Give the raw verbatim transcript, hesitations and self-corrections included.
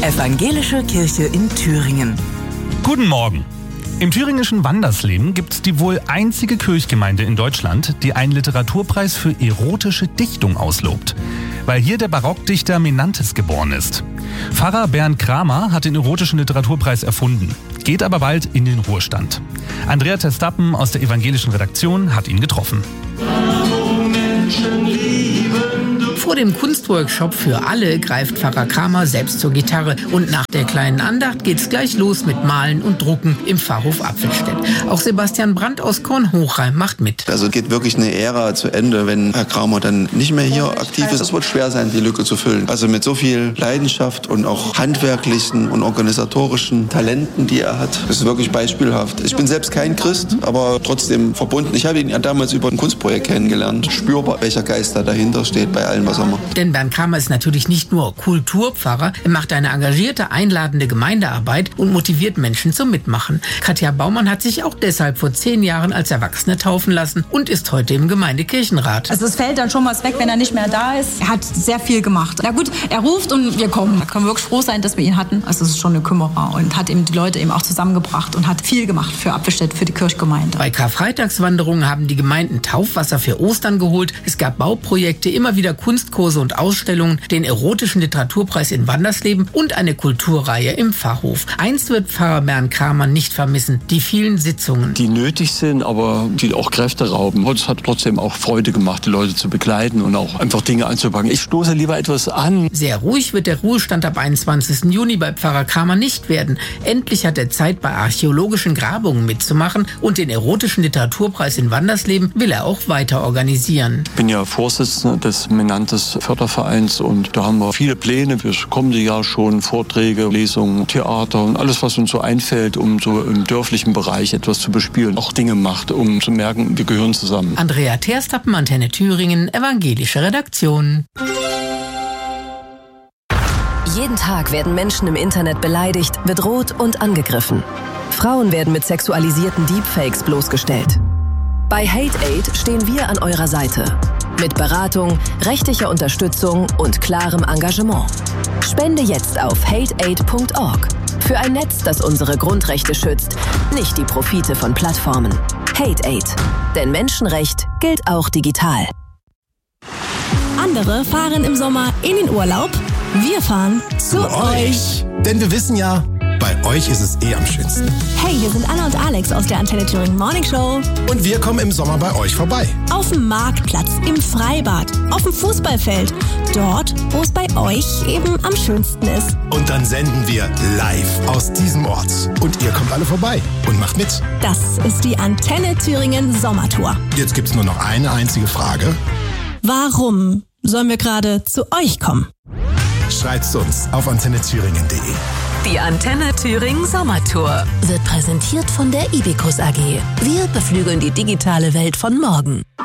Evangelische Kirche in Thüringen. Guten Morgen. Im thüringischen Wandersleben gibt es die wohl einzige Kirchgemeinde in Deutschland, die einen Literaturpreis für erotische Dichtung auslobt. Weil hier der Barockdichter Menantes geboren ist. Pfarrer Bernd Kramer hat den erotischen Literaturpreis erfunden, geht aber bald in den Ruhestand. Andrea Testappen aus der evangelischen Redaktion hat ihn getroffen. Vor dem Kunstworkshop für alle greift Pfarrer Kramer selbst zur Gitarre und nach der kleinen Andacht geht's gleich los mit Malen und Drucken im Pfarrhof Apfelstedt. Auch Sebastian Brandt aus Kornhochheim macht mit. Also geht wirklich eine Ära zu Ende, wenn Herr Kramer dann nicht mehr hier aktiv ist. Es wird schwer sein, die Lücke zu füllen. Also mit so viel Leidenschaft und auch handwerklichen und organisatorischen Talenten, die er hat, ist wirklich beispielhaft. Ich bin selbst kein Christ, aber trotzdem verbunden. Ich habe ihn ja damals über ein Kunstprojekt kennengelernt. Spürbar, welcher Geist da dahinter steht bei allem, was er macht. Denn Bernd Kramer ist natürlich nicht nur Kulturpfarrer, er macht eine engagierte, einladende Gemeindearbeit und motiviert Menschen zum Mitmachen. Katja Baumann hat sich auch deshalb vor zehn Jahren als Erwachsene taufen lassen und ist heute im Gemeindekirchenrat. Also es fällt dann schon was weg, wenn er nicht mehr da ist. Er hat sehr viel gemacht. Na gut, er ruft und wir kommen. Da können wir wirklich froh sein, dass wir ihn hatten. Also es ist schon eine Kümmerer und hat eben die Leute eben auch zusammengebracht und hat viel gemacht für Apfelstedt, für die Kirchgemeinde. Bei Karfreitagswanderungen haben die Gemeinden Taufwasser für Ostern geholt. Es gab Bauprojekte, immer wieder Kunstkurse und Ausstellungen, den erotischen Literaturpreis in Wandersleben und eine Kulturreihe im Pfarrhof. Eins wird Pfarrer Bernd Kramer nicht vermissen, die vielen Sitzungen. Die nötig sind, aber die auch Kräfte rauben. Es hat trotzdem auch Freude gemacht, die Leute zu begleiten und auch einfach Dinge anzupacken. Ich stoße lieber etwas an. Sehr ruhig wird der Ruhestand ab einundzwanzigsten Juni bei Pfarrer Kramer nicht werden. Endlich hat er Zeit, bei archäologischen Grabungen mitzumachen und den erotischen Literaturpreis in Wandersleben will er auch weiter organisieren. Ich bin ja Vorsitzender des Menantes Fördervereins und da haben wir viele Pläne fürs kommende Jahr schon, Vorträge, Lesungen, Theater und alles, was uns so einfällt, um so im dörflichen Bereich etwas zu bespielen, auch Dinge macht, um zu merken, wir gehören zusammen. Andrea Terstappen, Antenne Thüringen, evangelische Redaktion. Jeden Tag werden Menschen im Internet beleidigt, bedroht und angegriffen. Frauen werden mit sexualisierten Deepfakes bloßgestellt. Bei HateAid stehen wir an eurer Seite. Mit Beratung, rechtlicher Unterstützung und klarem Engagement. Spende jetzt auf hate aid punkt org. Für ein Netz, das unsere Grundrechte schützt, nicht die Profite von Plattformen. HateAid. Denn Menschenrecht gilt auch digital. Andere fahren im Sommer in den Urlaub. Wir fahren zu, zu euch. euch. Denn wir wissen ja, bei euch ist es eh am schönsten. Hey, hier sind Anna und Alex aus der Antenne Thüringen Morning Show. Und wir kommen im Sommer bei euch vorbei. Auf dem Marktplatz, im Freibad, auf dem Fußballfeld. Dort, wo es bei euch eben am schönsten ist. Und dann senden wir live aus diesem Ort. Und ihr kommt alle vorbei und macht mit. Das ist die Antenne Thüringen Sommertour. Jetzt gibt's nur noch eine einzige Frage. Warum sollen wir gerade zu euch kommen? Schreibt's uns auf antenne thüringen punkt de. Die Antenne Thüringen Sommertour Wird präsentiert von der Ibicus A G. Wir beflügeln die digitale Welt von morgen.